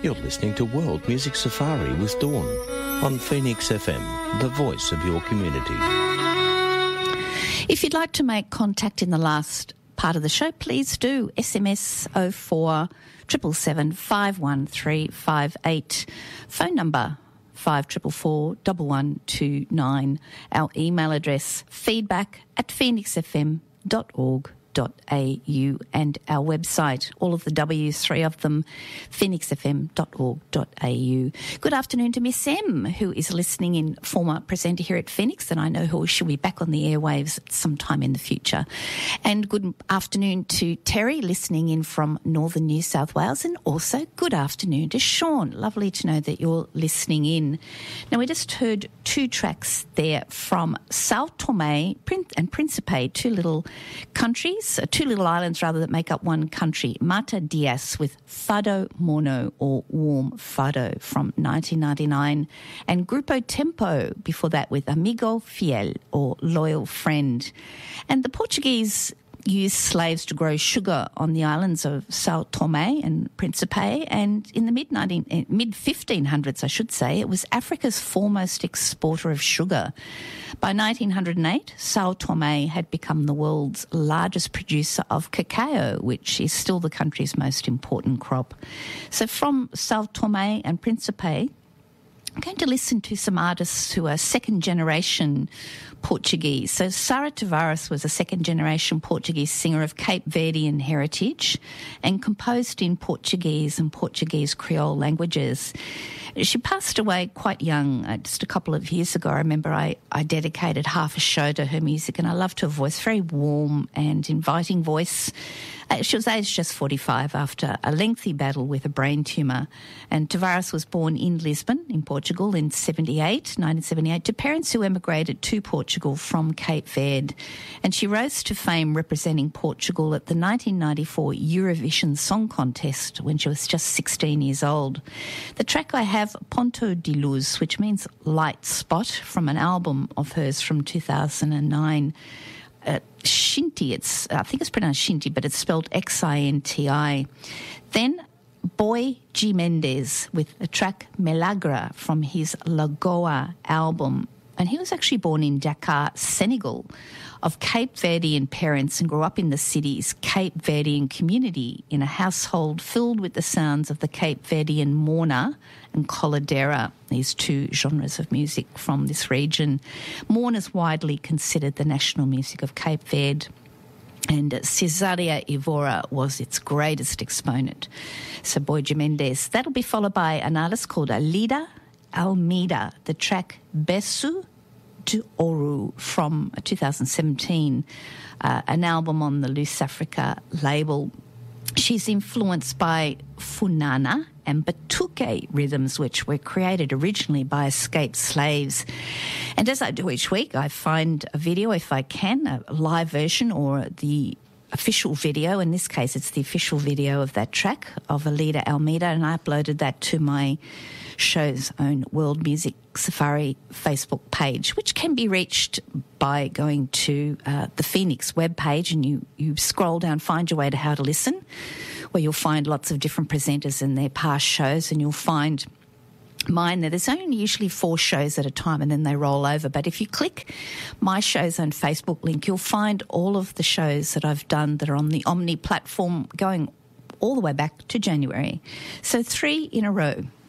You're listening to World Music Safari with Dawn on Phoenix FM, the voice of your community. If you'd like to make contact in the last part of the show, please do SMS 04 777 51358. Phone number 5444 1129. Our email address feedback@phoenixfm.org.au and our website, all of the W's, 3 of them, phoenixfm.org.au. Good afternoon to Miss M, who is listening in, former presenter here at Phoenix, and I know she'll be back on the airwaves sometime in the future. And good afternoon to Terry, listening in from northern New South Wales, and also good afternoon to Sean. Lovely to know that you're listening in. Now, we just heard 2 tracks there from Sao Tome and Principe, 2 little countries, 2 little islands rather, that make up one country. Mata Diaz with Fado Mono, or Warm Fado, from 1999, and Grupo Tempo before that with Amigo Fiel, or Loyal Friend. And the Portuguese used slaves to grow sugar on the islands of Sao Tome and Principe, and in the mid-1500s, I should say, it was Africa's foremost exporter of sugar. By 1908, Sao Tome had become the world's largest producer of cacao, which is still the country's most important crop. So from Sao Tome and Principe, I'm going to listen to some artists who are second-generation Portuguese. So Sara Tavares was a second-generation Portuguese singer of Cape Verdean heritage and composed in Portuguese and Portuguese Creole languages. She passed away quite young, just a couple of years ago. I remember I dedicated half a show to her music, and I loved her voice, very warm and inviting voice. She was aged just 45 after a lengthy battle with a brain tumour. And Tavares was born in Lisbon, in Portugal, in 1978, to parents who emigrated to Portugal from Cape Verde. And she rose to fame representing Portugal at the 1994 Eurovision Song Contest when she was just 16 years old. The track I have, Ponto de Luz, which means light spot, from an album of hers from 2009. Xinti, I think it's pronounced Xinti, but it's spelled Xinti. Then Boy G. Mendes with the track Melagra from his Lagoa album. And he was actually born in Dakar, Senegal, of Cape Verdean parents, and grew up in the city's Cape Verdean community in a household filled with the sounds of the Cape Verdean morna and coladera, these 2 genres of music from this region. Morna is widely considered the national music of Cape Verde, and Cesaria Evora was its greatest exponent. So Boy Mendes. That'll be followed by an artist called Alida Almeida, the track Besu de Ouro from 2017, an album on the Loose Africa label. She's influenced by Funana and Batuque rhythms, which were created originally by escaped slaves. And as I do each week, I find a video, if I can, a live version or the official video. In this case, it's the official video of that track of Alida Almeida, and I uploaded that to my show's own World Music Safari Facebook page, which can be reached by going to the Phoenix webpage, and you scroll down, find your way to how to listen, where you'll find lots of different presenters and their past shows, and you'll find mine there. There's only usually 4 shows at a time, and then they roll over. But if you click my show's own Facebook link, you'll find all of the shows that I've done that are on the Omni platform, going all the way back to January. So 3 in a row.